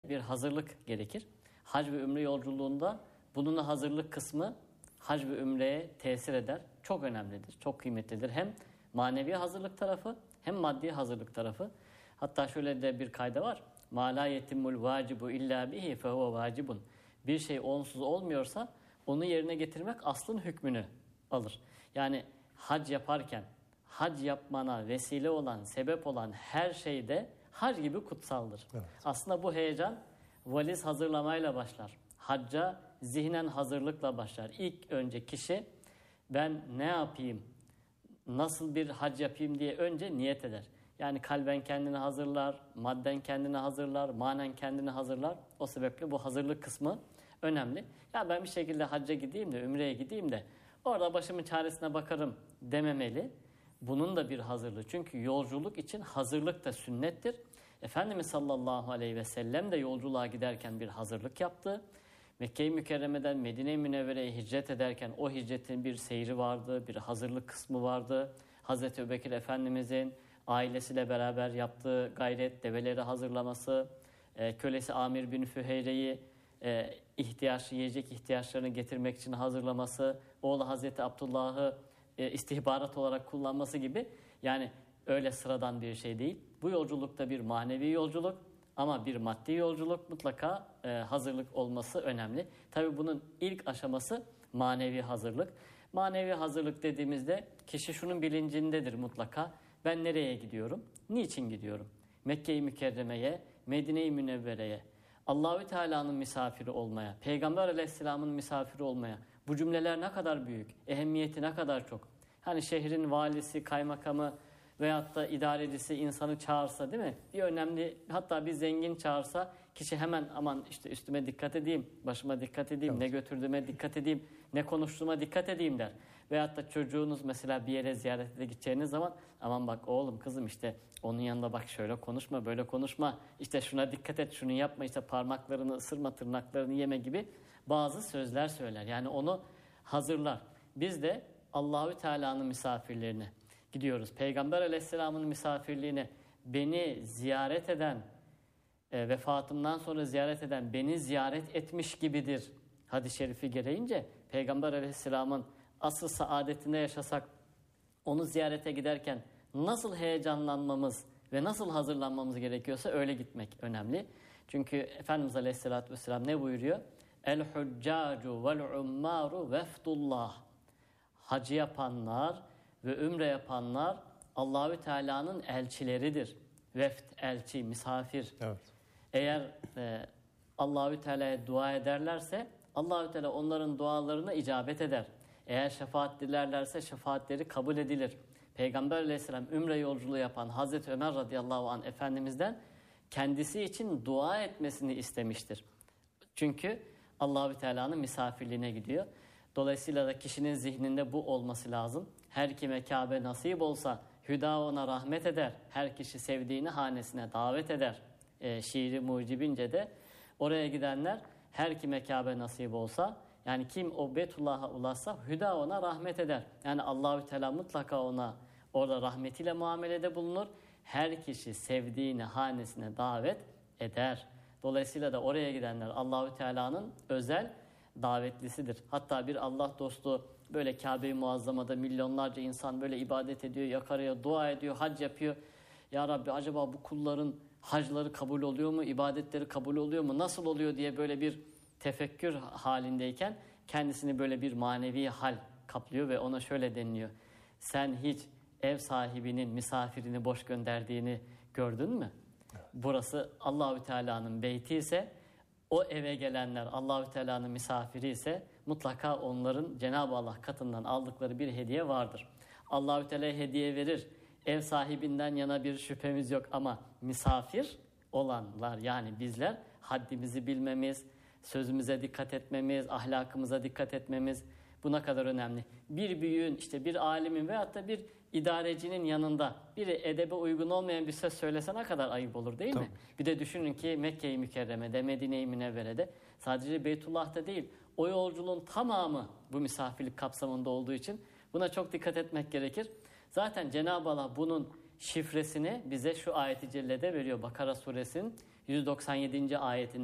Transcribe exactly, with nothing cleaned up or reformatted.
bir hazırlık gerekir. Hac ve ümre yolculuğunda bunun hazırlık kısmı hac ve ümreye tesir eder. Çok önemlidir, çok kıymetlidir. Hem manevi hazırlık tarafı hem maddi hazırlık tarafı. Hatta şöyle de bir kayda var. مَا لَا يَتِمُّ الْوَاجِبُ اِلَّا بِهِ فَهُوَ وَاجِبٌ. Bir şey onsuz olmuyorsa onu yerine getirmek aslın hükmünü alır. Yani hac yaparken hac yapmana vesile olan, sebep olan her şey de hac gibi kutsaldır. Evet. Aslında bu heyecan valiz hazırlamayla başlar. Hacca zihnen hazırlıkla başlar. İlk önce kişi ben ne yapayım, nasıl bir hac yapayım diye önce niyet eder. Yani kalben kendini hazırlar, madden kendini hazırlar, manen kendini hazırlar. O sebeple bu hazırlık kısmı önemli. Ya ben bir şekilde hacca gideyim de, ümreye gideyim de orada başımın çaresine bakarım dememeli. Bunun da bir hazırlığı. Çünkü yolculuk için hazırlık da sünnettir. Efendimiz sallallahu aleyhi ve sellem de yolculuğa giderken bir hazırlık yaptı. Mekke-i Mükerreme'den Medine-i Münevvere'ye hicret ederken o hicretin bir seyri vardı, bir hazırlık kısmı vardı. Hazreti Ebubekir Efendimizin ailesiyle beraber yaptığı gayret, develeri hazırlaması, e, kölesi Amir bin Füheyre'yi e, ihtiyaç, yiyecek ihtiyaçlarını getirmek için hazırlaması, oğlu Hazreti Abdullah'ı e, istihbarat olarak kullanması gibi. Yani öyle sıradan bir şey değil. Bu yolculukta bir manevi yolculuk ama bir maddi yolculuk, mutlaka e, hazırlık olması önemli. Tabii bunun ilk aşaması manevi hazırlık. Manevi hazırlık dediğimizde kişi şunun bilincindedir mutlaka. Ben nereye gidiyorum? Niçin gidiyorum? Mekke-i Mükerreme'ye, Medine-i Münevvere'ye, Allahü Teala'nın misafiri olmaya, Peygamber Aleyhisselam'ın misafiri olmaya. Bu cümleler ne kadar büyük, ehemmiyeti ne kadar çok. Hani şehrin valisi, kaymakamı veyahut da idarecisi insanı çağırsa, değil mi? Bir önemli, hatta bir zengin çağırsa kişi hemen aman işte üstüme dikkat edeyim, başıma dikkat edeyim, evet. Ne götürdüğüme dikkat edeyim, ne konuştuğuma dikkat edeyim der. Veyahut da çocuğunuz mesela bir yere ziyarete gideceğiniz zaman aman bak oğlum kızım işte onun yanında bak şöyle konuşma, böyle konuşma, işte şuna dikkat et, şunu yapma, işte parmaklarını ısırma, tırnaklarını yeme gibi bazı sözler söyler. Yani onu hazırlar. Biz de Allahü Teala'nın misafirlerine gidiyoruz. Peygamber Aleyhisselam'ın misafirliğine beni ziyaret eden, e, vefatımdan sonra ziyaret eden beni ziyaret etmiş gibidir hadis-i şerifi gereğince Peygamber Aleyhisselam'ın asr-ı saadetinde yaşasak onu ziyarete giderken nasıl heyecanlanmamız ve nasıl hazırlanmamız gerekiyorsa öyle gitmek önemli. Çünkü Efendimiz Aleyhisselatü Vesselam ne buyuruyor? El-huccacu vel-ummaru veftullah. Hacı yapanlar ve ümre yapanlar Allahü Teala'nın elçileridir. Veft, elçi, misafir. Evet. Eğer e, Allahü Teala'ya dua ederlerse Allahü Teala onların dualarına icabet eder. Eğer şefaat dilerlerse şefaatleri kabul edilir. Peygamber Aleyhisselam ümre yolculuğu yapan Hazreti Ömer radıyallahu anh Efendimiz'den kendisi için dua etmesini istemiştir. Çünkü Allahü Teala'nın misafirliğine gidiyor. Dolayısıyla da kişinin zihninde bu olması lazım. Her kime Kabe nasip olsa hüda ona rahmet eder. Her kişi sevdiğini hanesine davet eder. E, şiiri mucibince de oraya gidenler her kime Kabe nasip olsa, yani kim o Beytullah'a ulaşsa hüda ona rahmet eder. Yani Allahü Teala mutlaka ona orada rahmetiyle muamelede bulunur. Her kişi sevdiğini hanesine davet eder. Dolayısıyla da oraya gidenler Allahü Teala'nın özel davetlisidir. Hatta bir Allah dostu böyle Kabe-i Muazzama'da milyonlarca insan böyle ibadet ediyor, yakarıyor, dua ediyor, hac yapıyor. Ya Rabbi acaba bu kulların hacları kabul oluyor mu, ibadetleri kabul oluyor mu, nasıl oluyor diye böyle bir tefekkür halindeyken kendisini böyle bir manevi hal kaplıyor ve ona şöyle deniliyor. Sen hiç ev sahibinin misafirini boş gönderdiğini gördün mü? Burası Allahü Teala'nın beyti ise o eve gelenler Allahü Teala'nın misafiri ise mutlaka onların Cenab-ı Allah katından aldıkları bir hediye vardır. Allahü Teala hediye verir. Ev sahibinden yana bir şüphemiz yok ama misafir olanlar yani bizler haddimizi bilmemiz, sözümüze dikkat etmemiz, ahlakımıza dikkat etmemiz buna kadar önemli. Bir büyüğün, işte bir alimin veyahut da bir idarecinin yanında biri edebe uygun olmayan bir söz söylese ne kadar ayıp olur değil Tabii. mi? Bir de düşünün ki Mekke-i Mükerreme'de, Medine-i Münevvere'de sadece Beytullah'ta değil, o yolculuğun tamamı bu misafirlik kapsamında olduğu için buna çok dikkat etmek gerekir. Zaten Cenab-ı Allah bunun şifresini bize şu ayet-i cellede veriyor. Bakara suresinin yüz doksan yedinci ayetinde.